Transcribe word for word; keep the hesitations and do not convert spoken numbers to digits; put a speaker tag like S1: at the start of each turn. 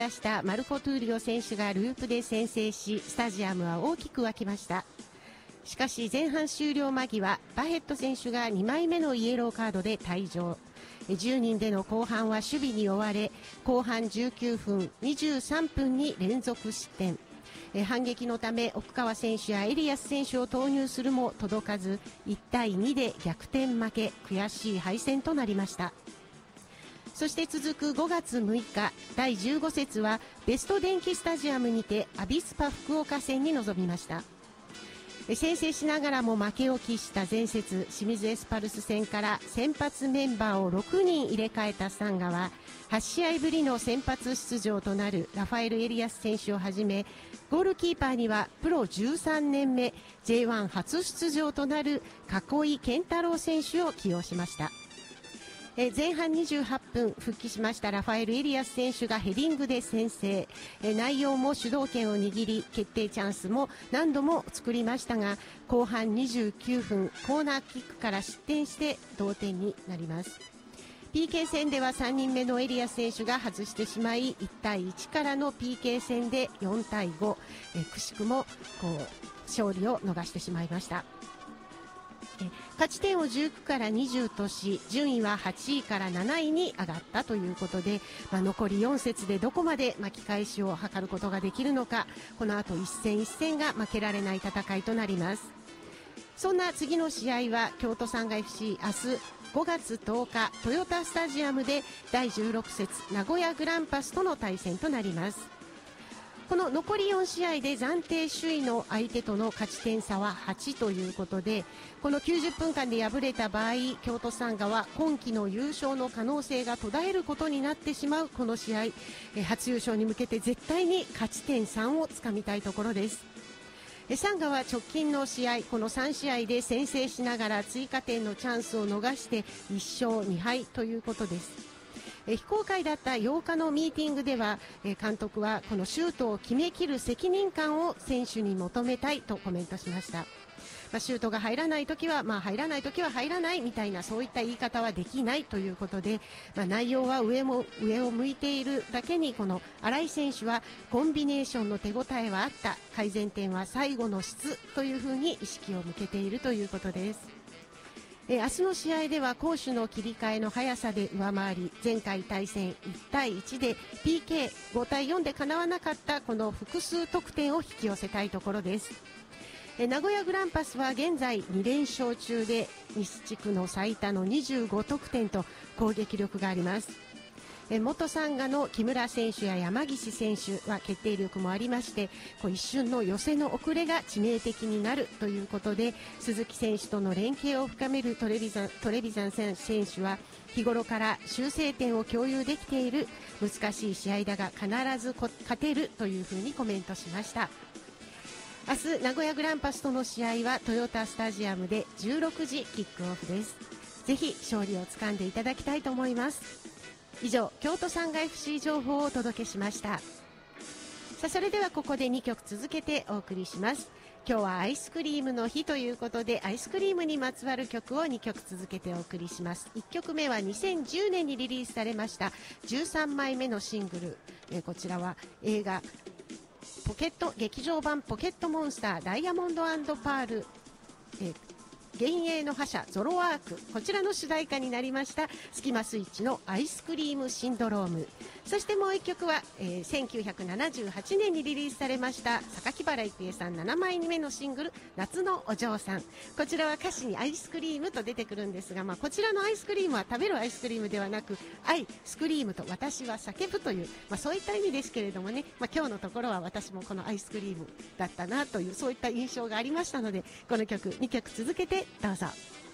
S1: 出したマルコ・トゥーリオ選手がループで先制し、スタジアムは大きく沸きました。しかし前半終了間際、バヘット選手がにまいめのイエローカードで退場。じゅうにんでの後半は守備に追われ、後半じゅうきゅうふん、にじゅうさんぷんに連続失点。反撃のため奥川選手やエリアス選手を投入するも届かず、いちたいにで逆転負け、悔しい敗戦となりました。そして続くごがつむいか、だいじゅうご節はベスト電気スタジアムにてアビスパ福岡戦に臨みました。先制しながらも負けを喫した前節清水エスパルス戦から先発メンバーをろくにん入れ替えたサンガははちしあいぶりの先発出場となるラファエル・エリアス選手をはじめ、ゴールキーパーにはプロじゅうさんねんめ ジェイワン 初出場となる囲井健太郎選手を起用しました。え前半にじゅうはっぷん復帰しましたラファエル・エリアス選手がヘディングで先制。え内容も主導権を握り決定チャンスも何度も作りましたが、後半にじゅうきゅうふんコーナーキックから失点して同点になります。 ピーケー 戦ではさんにんめのエリアス選手が外してしまいいちたいいちからの ピーケー 戦でよんたいご、えくしくもこう勝利を逃してしまいました。勝ち点をじゅうきゅうからにじゅうとし、順位ははちいからなないに上がったということで、まあ、残りよん節でどこまで巻き返しを図ることができるのか、この後一戦一戦が負けられない戦いとなります。そんな次の試合は京都サンガ エフシー 明日ごがつとおかトヨタスタジアムでだいじゅうろく節名古屋グランパスとの対戦となります。この残りよん試合で暫定首位の相手との勝ち点差ははちということで、このきゅうじゅっぷんかんで敗れた場合、京都サンガは今季の優勝の可能性が途絶えることになってしまうこの試合、初優勝に向けて絶対に勝ち点さんをつかみたいところです。サンガは直近の試合、このさん試合で先制しながら追加点のチャンスを逃していっしょうにはいということです。非公開だったようかのミーティングでは監督はこのシュートを決めきる責任感を選手に求めたいとコメントしました。まあ、シュートが入らないときは、まあ、入らないときは入らないみたいなそういった言い方はできないということで、まあ、内容は上も上を向いているだけに、この新井選手はコンビネーションの手応えはあった、改善点は最後の質というふうに意識を向けているということです。え明日の試合では攻守の切り替えの速さで上回り、前回対戦いちたいいちで ピーケーごたいよんでかなわなかったこの複数得点を引き寄せたいところです。え名古屋グランパスは現在に連勝中で西地区の最多のにじゅうご得点と攻撃力があります。元サンガの木村選手や山岸選手は決定力もありまして、こう一瞬の寄せの遅れが致命的になるということで、鈴木選手との連携を深めるトレビザン、トレビザン選手は日頃から修正点を共有できている。難しい試合だが必ず勝てるというふうにコメントしました。明日名古屋グランパスとの試合はトヨタスタジアムでじゅうろくじキックオフです。ぜひ勝利をつかんでいただきたいと思います。以上、京都サンガ エフシー 情報をお届けしました。さあ、それではここでにきょく続けてお送りします。今日はアイスクリームの日ということで、アイスクリームにまつわる曲をにきょく続けてお送りします。いっきょくめはにせんじゅうねんにリリースされましたじゅうさんまいめのシングル、えこちらは映画ポケット劇場版ポケットモンスターダイヤモンド&パール、え幻影の覇者ゾロワーク、こちらの主題歌になりましたスキマスイッチのアイスクリームシンドローム。そしてもう一曲は、えー、せんきゅうひゃくななじゅうはちねんにリリースされました榊原郁恵さんななまいめのシングル夏のお嬢さん。こちらは歌詞にアイスクリームと出てくるんですが、まあ、こちらのアイスクリームは食べるアイスクリームではなく、アイスクリームと私は叫ぶという、まあ、そういった意味ですけれどもね、まあ、今日のところは私もこのアイスクリームだったなという、そういった印象がありましたので、この曲にきょく続けてどうぞ。